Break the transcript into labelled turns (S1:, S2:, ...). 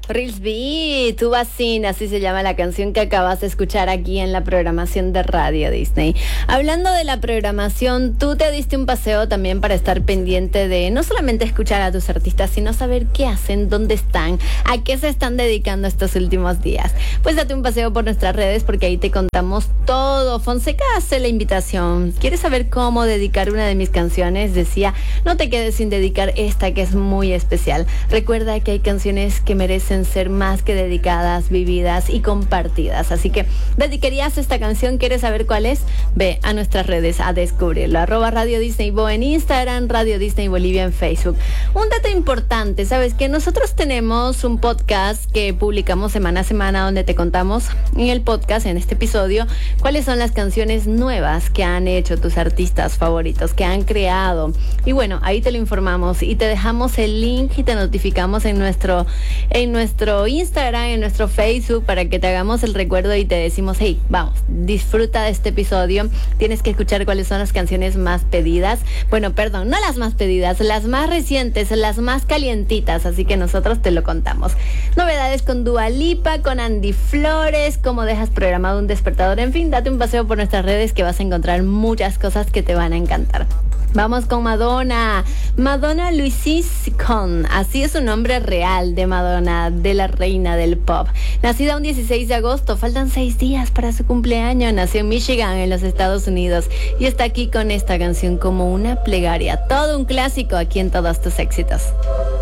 S1: Rilsby, Tu Vacina, así se llama la canción que acabas de escuchar aquí en la programación de Radio Disney. Hablando de la programación, tú te diste un paseo también para estar pendiente de no solamente escuchar a tus artistas, sino saber qué hacen, dónde están, a qué se están dedicando estos últimos días. Pues date un paseo por nuestras redes porque ahí te contamos todo. Fonseca hace la invitación. ¿Quieres saber cómo dedicar una de mis canciones? Decía, no te quedes sin dedicar esta que es muy especial. Recuerda que hay canciones que merecen ser más que dedicadas, vividas y compartidas. Así que, ¿dedicarías esta canción? ¿Quieres saber cuál es? Ve a nuestras redes a descubrirlo. @Radio Disney Bo en Instagram, Radio Disney Bolivia en Facebook. Un dato importante, ¿sabes? Que nosotros tenemos un podcast que publicamos semana a semana donde te contamos en el podcast, en este episodio, cuáles son las canciones nuevas que han hecho tus artistas favoritos, que han creado. Y bueno, ahí te lo informamos y te dejamos el link y te notificamos en nuestro Instagram, en nuestro Facebook, para que te hagamos el recuerdo y te decimos, hey, vamos, disfruta de este episodio. Tienes que escuchar cuáles son las canciones más pedidas. Bueno, perdón, no las más pedidas, las más recientes, las más calientitas, así que nosotros te lo contamos. Novedades con Dua Lipa, con Andy Flores, cómo dejas programado un despertador, en fin, date un paseo por nuestras redes que vas a encontrar muchas cosas que te van a encantar. Vamos con Madonna. Madonna Louise Con, así es su nombre real de Madonna, de la reina del pop. Nacida un 16 de agosto, faltan 6 días para su cumpleaños. Nació en Michigan, en los Estados Unidos, y está aquí con esta canción como una plegaria. Todo un clásico aquí en Todos tus éxitos.